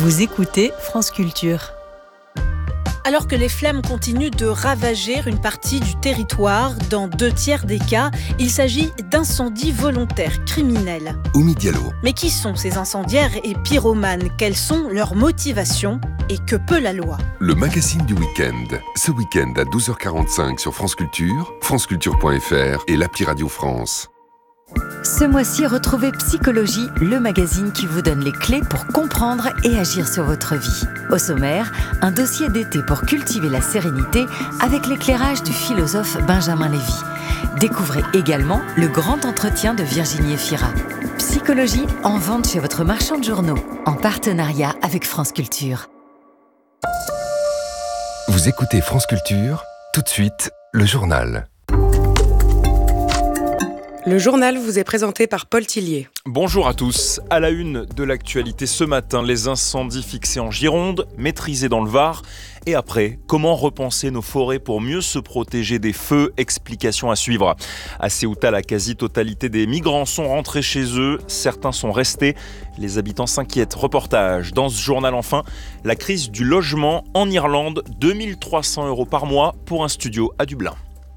Vous écoutez France Culture. Alors que les flammes continuent de ravager une partie du territoire, dans 2/3 des cas, il s'agit d'incendies volontaires criminels. Oumi Diallo. Mais qui sont ces incendiaires et pyromanes ? Quelles sont leurs motivations ? Et que peut la loi ? Le magazine du week-end. Ce week-end à 12h45 sur France Culture, franceculture.fr et l'appli Radio France. Ce mois-ci, retrouvez Psychologie, le magazine qui vous donne les clés pour comprendre et agir sur votre vie. Au sommaire, un dossier d'été pour cultiver la sérénité avec l'éclairage du philosophe Benjamin Lévy. Découvrez également le grand entretien de Virginie Efira. Psychologie en vente chez votre marchand de journaux, en partenariat avec France Culture. Vous écoutez France Culture, tout de suite, le journal. Le journal vous est présenté par Paul Tillier. Bonjour à tous. À la une de l'actualité ce matin, les incendies fixés en Gironde, maîtrisés dans le Var. Et après, comment repenser nos forêts pour mieux se protéger des feux ? Explication à suivre. À Ceuta, la quasi-totalité des migrants sont rentrés chez eux. Certains sont restés. Les habitants s'inquiètent. Reportage. Dans ce journal, enfin, la crise du logement en Irlande. 2 300 € par mois pour un studio à Dublin.